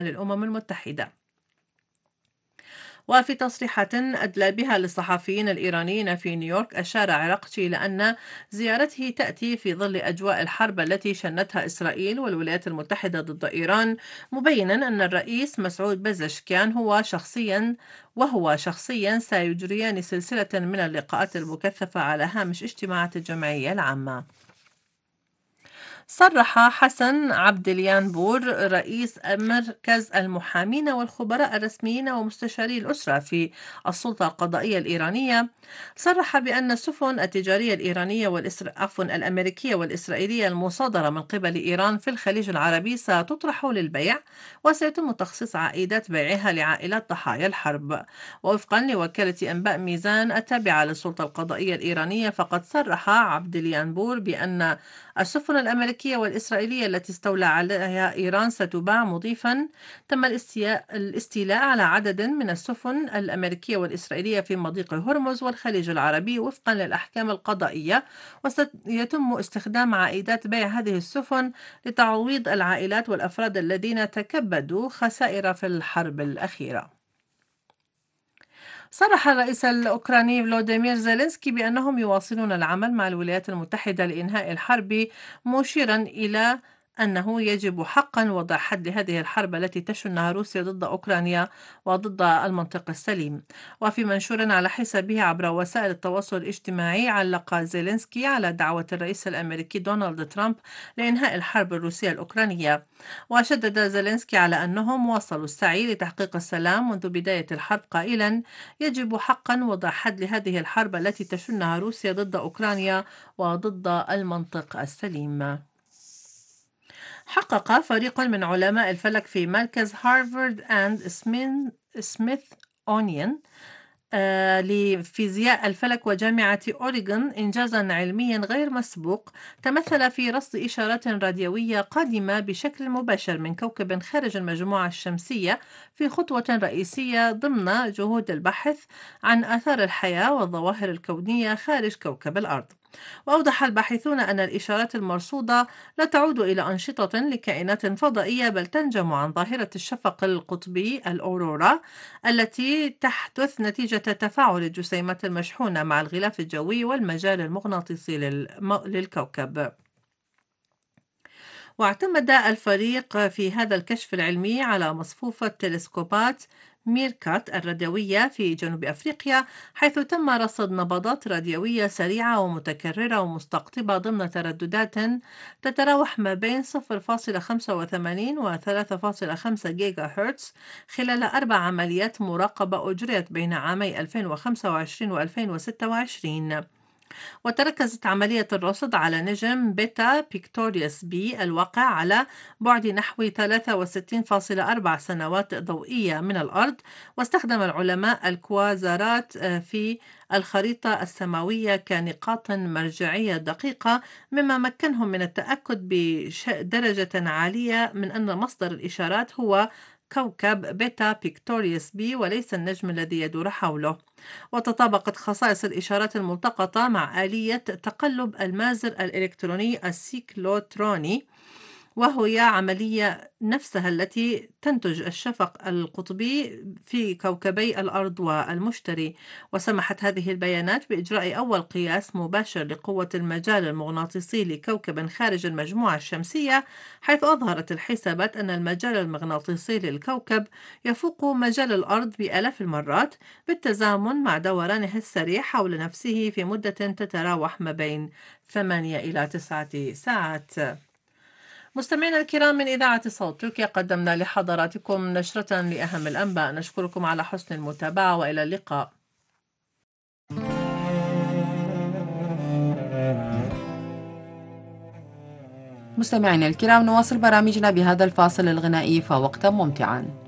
للأمم المتحدة. وفي تصريحات أدلى بها للصحفيين الإيرانيين في نيويورك، أشار عراقچي إلى أن زيارته تأتي في ظل أجواء الحرب التي شنتها إسرائيل والولايات المتحدة ضد إيران، مبينا أن الرئيس مسعود بزشكيان وهو شخصيا سيجريان سلسلة من اللقاءات المكثفة على هامش اجتماعات الجمعية العامة. صرح حسن عبد اليانبور رئيس مركز المحامين والخبراء الرسميين ومستشاري الأسرة في السلطة القضائية الإيرانية، صرح بأن السفن التجارية الإيرانية الأمريكية والإسرائيلية المصادرة من قبل إيران في الخليج العربي ستطرح للبيع، وسيتم تخصيص عائدات بيعها لعائلات ضحايا الحرب. ووفقا لوكالة أنباء ميزان التابعة للسلطة القضائية الإيرانية، فقد صرح عبد اليانبور بأن السفن الأمريكية والإسرائيلية التي استولى عليها إيران ستباع، مضيفا: تم الاستيلاء على عدد من السفن الأمريكية والإسرائيلية في مضيق هرمز والخليج العربي وفقا للأحكام القضائية، وسيتم استخدام عائدات بيع هذه السفن لتعويض العائلات والأفراد الذين تكبدوا خسائر في الحرب الأخيرة. صرح الرئيس الأوكراني فلوديمير زيلينسكي بأنهم يواصلون العمل مع الولايات المتحدة لإنهاء الحرب، مشيرا إلى أنه يجب حقا وضع حد لهذه الحرب التي تشنها روسيا ضد أوكرانيا وضد المنطق السليم. وفي منشور على حسابه عبر وسائل التواصل الاجتماعي، علق زيلينسكي على دعوة الرئيس الأمريكي دونالد ترامب لإنهاء الحرب الروسية الأوكرانية، وشدد زيلينسكي على أنهم واصلوا السعي لتحقيق السلام منذ بداية الحرب، قائلا: يجب حقا وضع حد لهذه الحرب التي تشنها روسيا ضد أوكرانيا وضد المنطق السليم. حقق فريق من علماء الفلك في مركز هارفارد أند سميث لفيزياء الفلك وجامعة أوريغون إنجازا علميا غير مسبوق تمثل في رصد إشارات راديوية قادمة بشكل مباشر من كوكب خارج المجموعة الشمسية، في خطوة رئيسية ضمن جهود البحث عن آثار الحياة والظواهر الكونية خارج كوكب الأرض. وأوضح الباحثون أن الإشارات المرصودة لا تعود إلى أنشطة لكائنات فضائية، بل تنجم عن ظاهرة الشفق القطبي الأورورا التي تحدث نتيجة تفاعل الجسيمات المشحونة مع الغلاف الجوي والمجال المغناطيسي للكوكب. واعتمد الفريق في هذا الكشف العلمي على مصفوفة تلسكوبات ميركات الراديوية في جنوب أفريقيا، حيث تم رصد نبضات راديوية سريعة ومتكررة ومستقطبة ضمن ترددات تتراوح ما بين 0.85 و 3.5 جيجا هرتز خلال 4 عمليات مراقبة أجريت بين عامي 2025 و 2026. وتركزت عملية الرصد على نجم بيتا بيكتوريوس بي الواقع على بعد نحو 63.4 سنوات ضوئية من الأرض، واستخدم العلماء الكوازارات في الخريطة السماوية كنقاط مرجعية دقيقة، مما مكنهم من التأكد بدرجة عالية من أن مصدر الإشارات هو كوكب بيتا بيكتوريوس بي وليس النجم الذي يدور حوله. وتطابقت خصائص الإشارات الملتقطة مع آلية تقلب المازر الإلكتروني السيكلوتروني، وهي عملية نفسها التي تنتج الشفق القطبي في كوكبي الأرض والمشتري. وسمحت هذه البيانات بإجراء أول قياس مباشر لقوة المجال المغناطيسي لكوكب خارج المجموعة الشمسية، حيث أظهرت الحسابات أن المجال المغناطيسي للكوكب يفوق مجال الأرض بآلاف المرات، بالتزامن مع دورانه السريع حول نفسه في مدة تتراوح ما بين 8 إلى 9 ساعات. مستمعينا الكرام، من إذاعة صوت تركيا قدمنا لحضراتكم نشرة لأهم الأنباء. نشكركم على حسن المتابعة وإلى اللقاء. مستمعينا الكرام، نواصل برامجنا بهذا الفاصل الغنائي، فوقتا ممتعا.